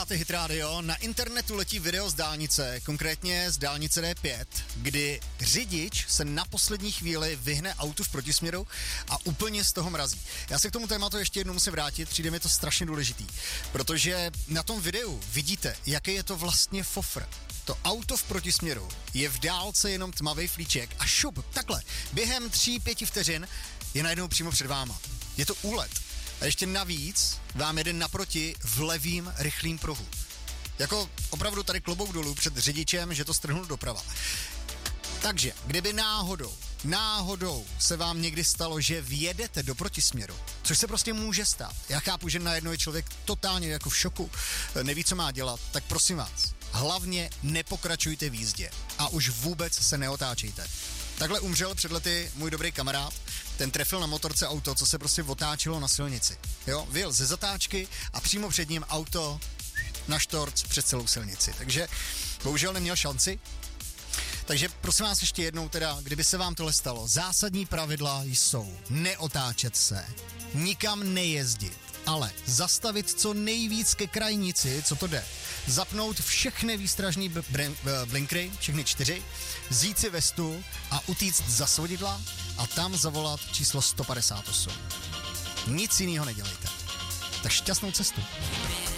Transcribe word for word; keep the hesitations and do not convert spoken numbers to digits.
Posloucháte Hit Radio, na internetu letí video z dálnice, konkrétně z dálnice D pět, kdy řidič se na poslední chvíli vyhne autu v protisměru a úplně z toho mrazí. Já se k tomu tématu ještě jednou musím vrátit, přijde mi to strašně důležitý, protože na tom videu vidíte, jaký je to vlastně fofr. To auto v protisměru je v dálce jenom tmavý flíček a šup, takhle, během tří, pěti vteřin je najednou přímo před váma. Je to úlet. A ještě navíc vám jede naproti v levým rychlým pruhu. Jako opravdu tady klobouk dolů před řidičem, že to strhnul doprava. Takže, kdyby náhodou, náhodou se vám někdy stalo, že vjedete do protisměru, což se prostě může stát. Já chápu, že najednou je člověk totálně jako v šoku, neví, co má dělat, tak prosím vás, hlavně nepokračujte v jízdě a už vůbec se neotáčejte. Takhle umřel před lety můj dobrý kamarád, ten trefil na motorce auto, co se prostě otáčelo na silnici. Jo, vyjel ze zatáčky a přímo před ním auto na štorc před celou silnici. Takže bohužel neměl šanci. Takže prosím vás ještě jednou teda, kdyby se vám tohle stalo, zásadní pravidla jsou neotáčet se, nikam nejezdit, ale zastavit co nejvíc ke krajnici, co to jde. Zapnout všechny výstražní br- blinkry, všechny čtyři, vzít si vestu a utíct za svodidla a tam zavolat číslo sto padesát osm. Nic jiného nedělejte. Tak šťastnou cestu.